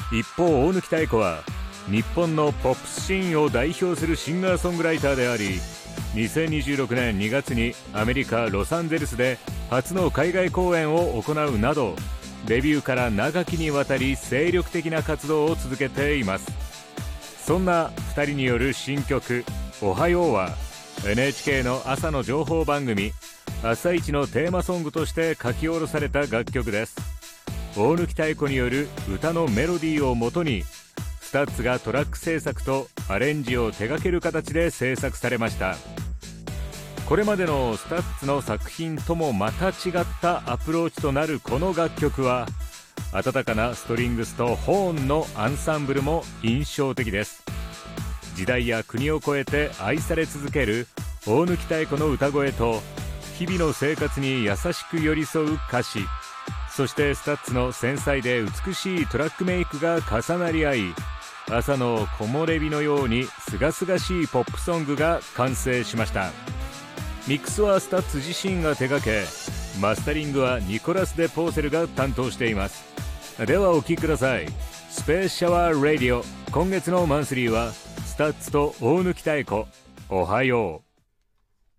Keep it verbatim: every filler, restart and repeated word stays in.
一方、大貫妙子は日本のポップスシーンを代表するシンガーソングライターであり、にせんにじゅうろくねんにがつにアメリカ・ロサンゼルスで初の海外公演を行うなど、デビューから長きにわたり精力的な活動を続けています。そんなふたりによる新曲「おはよう」は エヌエイチケー の朝の情報番組「朝一のテーマソングとして書き下ろされた楽曲です。大貫妙子による歌のメロディーをもとに、スタッツがトラック制作とアレンジを手掛ける形で制作されました。これまでのスタッツの作品ともまた違ったアプローチとなるこの楽曲は、温かなストリングスとホーンのアンサンブルも印象的です。時代や国を越えて愛され続ける大貫妙子の歌声と、日々の生活に優しく寄り添う歌詞、そしてスタッツの繊細で美しいトラックメイクが重なり合い、朝の木漏れ日のように清々しいポップソングが完成しました。ミックスはスタッツ自身が手掛け、マスタリングはニコラス・デ・ポーセルが担当しています。ではお聴きください。スペースシャワー・ラディオ、今月のマンスリーはスタッツと大貫妙子、おはよう。